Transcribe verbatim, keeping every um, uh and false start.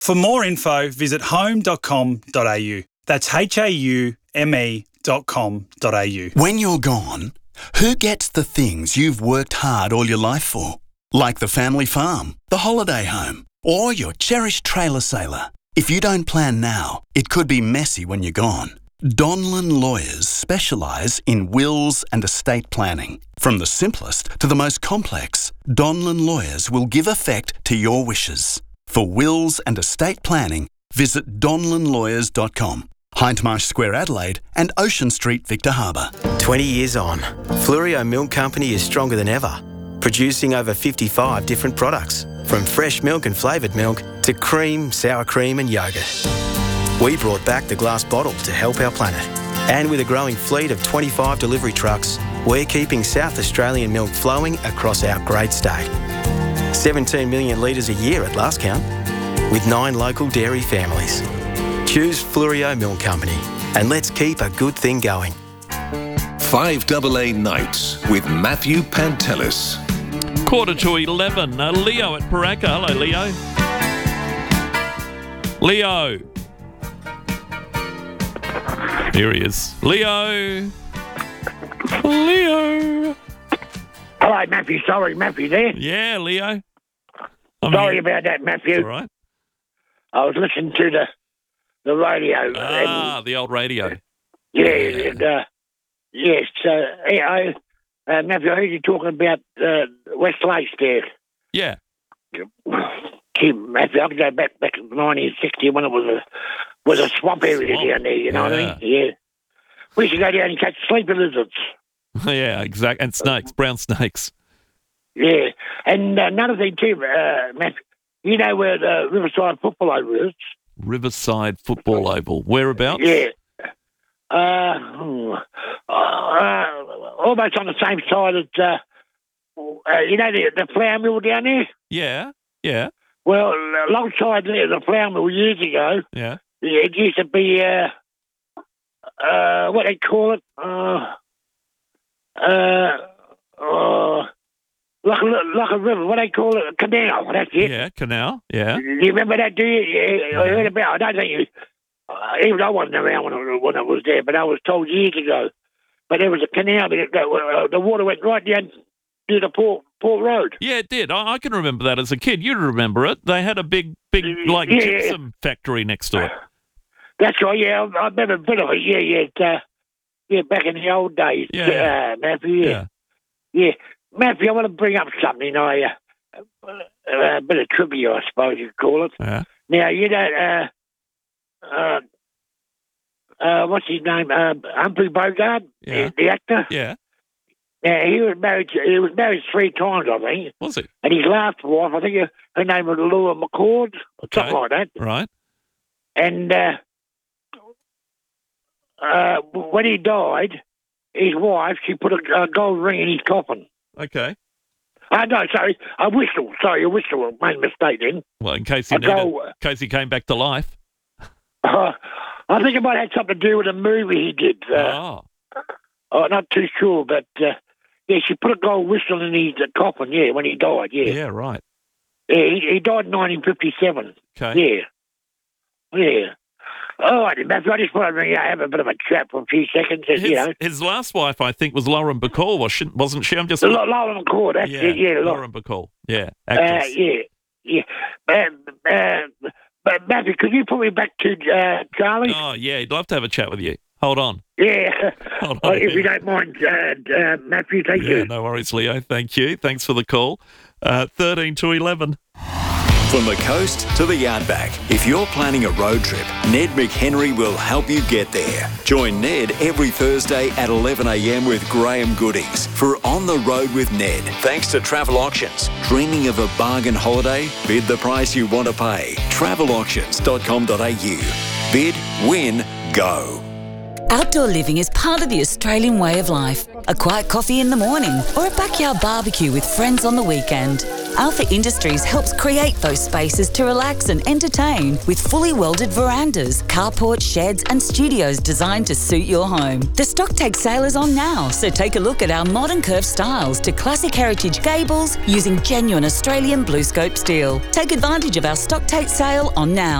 For more info, visit home dot com dot a u. That's H A U M E dot com dot a u. When you're gone, who gets the things you've worked hard all your life for? Like the family farm, the holiday home, or your cherished trailer sailor. If you don't plan now, it could be messy when you're gone. Donlan Lawyers specialise in wills and estate planning. From the simplest to the most complex, Donlan Lawyers will give effect to your wishes. For wills and estate planning, visit donlan lawyers dot com. Hindmarsh Square, Adelaide, and Ocean Street, Victor Harbour. twenty years on, Fluorio Milk Company is stronger than ever, producing over fifty-five different products, from fresh milk and flavoured milk to cream, sour cream and yoghurt. We brought back the glass bottle to help our planet. And with a growing fleet of twenty-five delivery trucks, we're keeping South Australian milk flowing across our great state. seventeen million litres a year at last count, with nine local dairy families. Choose Fluorio Milk Company and let's keep a good thing going. five A A Nights with Matthew Pantelis. Quarter to eleven. Uh, Leo at Paraka. Hello, Leo. Leo. Here he is. Leo. Leo. Hello, Matthew. Sorry, Matthew there. Yeah, Leo. I'm Sorry here. about that, Matthew. All right. I was listening to the the radio. Ah, and, the old radio. yeah, and, uh, yes. Uh, yeah, I, uh, Matthew, I heard you talking about uh, West Lakes there. Yeah. Gee, Matthew, I can go back back in nineteen sixty when it was a was a swamp area Swamp. down there. You know Yeah. what I mean? Yeah. We used to go down and catch sleeping lizards. Yeah, exactly. And snakes, brown snakes. Yeah, and uh, another thing too, uh, Matthew. You know where the Riverside Football Oval is? Riverside Football Oval. Whereabouts? Yeah. Uh, hmm, uh, almost on the same side as, uh, uh, you know, the, the flour mill down there? Yeah, yeah, Well, alongside there, the flour mill years ago, yeah. it used to be, uh, uh, what they call it? Uh, uh, uh, like, a, like a river, what they call it? A canal, that's it. Yeah, canal, yeah. Do you remember that, do you? Yeah, I heard about it. I don't think you... Uh, even I wasn't around when it, when it was there, but I was told years ago. But there was a canal that uh, the water went right down to the Port, Port Road. Yeah, it did. I, I can remember that as a kid. You remember it. They had a big, big, like, Yeah, gypsum factory next to it. That's right, yeah. I, I remember a bit of it, yeah, yeah. It, uh, yeah, back in the old days, Yeah. uh, Matthew, yeah. Yeah. Yeah. Matthew, I want to bring up something. I, uh, uh, a bit of trivia, I suppose you'd call it. Yeah. Now, you know, uh, uh, uh, what's his name? Uh, Humphrey Bogart, Yeah. the, the actor. Yeah. Now, he was married. To, he was married three times, I think. Was it? And his last wife, I think her, her name was Laura McCord, or Okay. something like that. Right. And uh, uh, when he died, his wife, she put a, a gold ring in his coffin. Okay. Oh, no, sorry, a whistle. Sorry, a whistle. Made a mistake then. Well, in case he A needed, gold. in case he came back to life. Uh, I think it might have something to do with a movie he did. Uh, oh. oh, not too sure, but uh, yeah, she put a gold whistle in his uh, coffin. Yeah, when he died. Yeah, Yeah, right. yeah he, he died in nineteen fifty-seven. Okay. Yeah, yeah. All right, Matthew, I just wanted to have a bit of a chat for a few seconds. His, you know, his last wife, I think, was Lauren Bacall, was she, wasn't she? I'm just... L- Lauren McCord, that's yeah, it. Yeah, Lauren. Lauren Bacall. Yeah, Uh, actress. yeah, yeah. Uh, uh, but Matthew, could you put me back to uh, Charlie? Oh, yeah, he'd love to have a chat with you. Hold on. Yeah, Hold oh, on. if you don't mind, uh, uh, Matthew, thank Yeah, you. no worries, Leo. Thank you. Thanks for the call. Uh, thirteen to eleven. From the coast to the outback, if you're planning a road trip, Ned McHenry will help you get there. Join Ned every Thursday at eleven a m with Graham Goodies for On the Road with Ned. Thanks to Travel Auctions. Dreaming of a bargain holiday? Bid the price you want to pay. travel auctions dot com dot a u. Bid, win, go. Outdoor living is part of the Australian way of life. A quiet coffee in the morning or a backyard barbecue with friends on the weekend. Alpha Industries helps create those spaces to relax and entertain with fully welded verandas, carports, sheds and studios designed to suit your home. The stock take sale is on now, so take a look at our modern curved styles to classic heritage gables using genuine Australian BlueScope steel. Take advantage of our stock take sale on now.